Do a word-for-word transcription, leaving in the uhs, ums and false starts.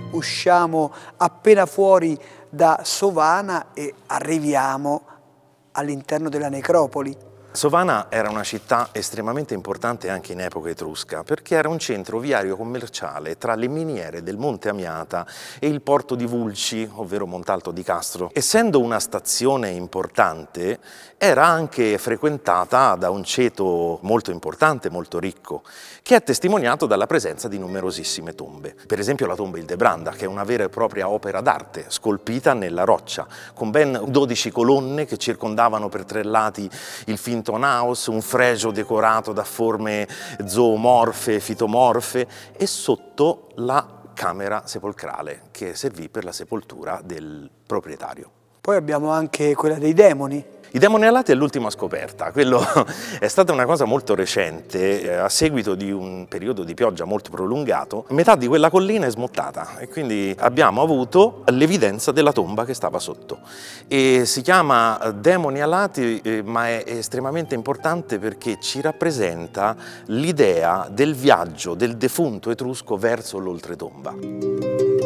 usciamo appena fuori da Sovana e arriviamo all'interno della necropoli. Sovana era una città estremamente importante anche in epoca etrusca, perché era un centro viario commerciale tra le miniere del Monte Amiata e il porto di Vulci, ovvero Montalto di Castro. Essendo una stazione importante, era anche frequentata da un ceto molto importante, molto ricco, che è testimoniato dalla presenza di numerosissime tombe. Per esempio la tomba Ildebranda, che è una vera e propria opera d'arte, scolpita nella roccia, con ben dodici colonne che circondavano per tre lati il finto naos, un fregio decorato da forme zoomorfe, fitomorfe e sotto la camera sepolcrale che servì per la sepoltura del proprietario. Poi abbiamo anche quella dei demoni. I demoni alati è l'ultima scoperta, quello è stata una cosa molto recente, eh, a seguito di un periodo di pioggia molto prolungato, metà di quella collina è smottata e quindi abbiamo avuto l'evidenza della tomba che stava sotto. E si chiama demoni alati, eh, ma è estremamente importante perché ci rappresenta l'idea del viaggio del defunto etrusco verso l'oltretomba.